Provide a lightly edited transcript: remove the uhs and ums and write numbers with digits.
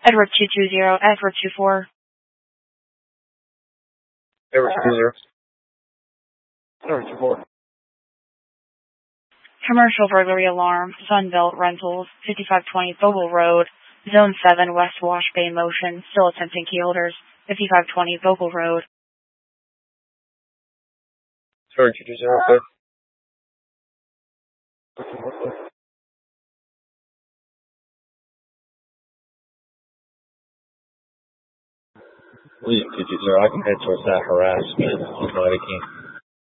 Edward 220, Edward 24. Edward 220. Edward 24. Commercial burglary alarm, Sunbelt Rentals, 5520 Vogel Road, Zone 7, West Wash Bay Motion, still attempting key holders, 5520 Vogel Road. Edward 220, William 220, I can head towards that harassment. No, I can't.